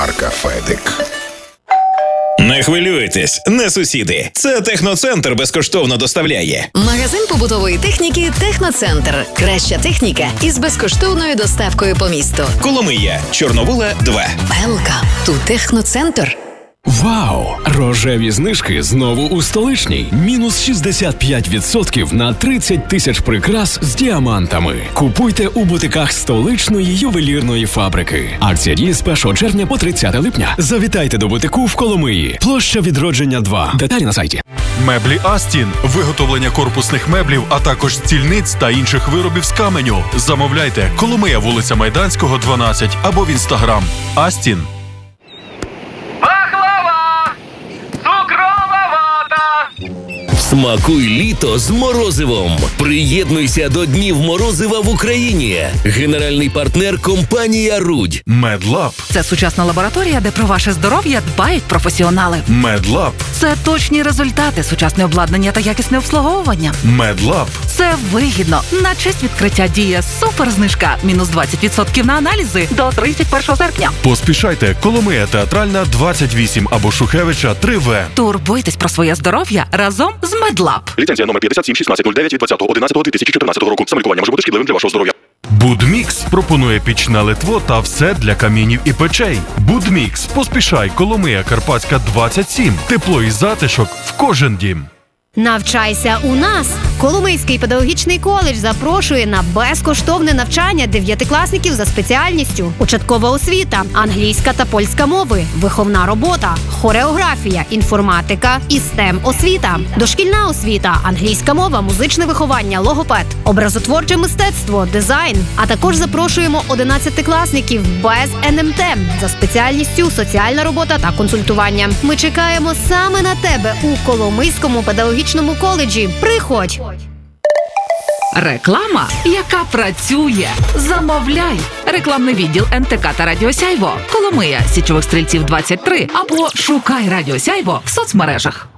Марка Федик. Не хвилюйтесь, не сусіди. Це Техноцентр безкоштовно доставляє. Магазин побутової техніки «Техноцентр». Краща техніка із безкоштовною доставкою по місту. Коломия, Чорновола, 2. Welcome to «Техноцентр». Вау! Рожеві знижки знову у столичній. Мінус 65% на 30 тисяч прикрас з діамантами. Купуйте у бутиках столичної ювелірної фабрики. Акція діє з 1 червня по 30 липня. Завітайте до бутику в Коломиї. Площа Відродження 2. Деталі на сайті. Меблі Астін. Виготовлення корпусних меблів, а також стільниць та інших виробів з каменю. Замовляйте. Коломия, вулиця Майданського, 12 або в Інстаграм. Астін. Смакуй літо з морозивом. Приєднуйся до Днів морозива в Україні. Генеральний партнер – компанія «Рудь». Медлаб. Це сучасна лабораторія, де про ваше здоров'я дбають професіонали. Медлаб. Це точні результати, сучасне обладнання та якісне обслуговування. Медлаб. Це вигідно. На честь відкриття діє суперзнижка. Мінус 20% на аналізи до 31 серпня. Поспішайте. Коломия, Театральна, 28 або Шухевича, 3В. Турбуйтесь про своє здоров'я разом з Медлаб. Ліцензія номер 571609 від 20.11.2014 року. Саме лікування може бути шкідливим для вашого здоров'я. Будмікс пропонує пічне литво та все для камінів і печей. Будмікс. Поспішай. Коломия, Карпатська, 27. Тепло і затишок в кожен дім. Навчайся у нас! Коломийський педагогічний коледж запрошує на безкоштовне навчання 9-класників за спеціальністю: початкова освіта, англійська та польська мови, виховна робота, хореографія, інформатика і STEM-освіта, дошкільна освіта, англійська мова, музичне виховання, логопед, образотворче мистецтво, дизайн. А також запрошуємо 11-класників без НМТ за спеціальністю соціальна робота та консультування. Ми чекаємо саме на тебе у Коломийському педагогічному коледжі. Приходь! Реклама, яка працює. Замовляй. Рекламний відділ НТК та Радіо Сяйво. Коломия, Січових Стрільців, 23. Або шукай Радіо Сяйво в соцмережах.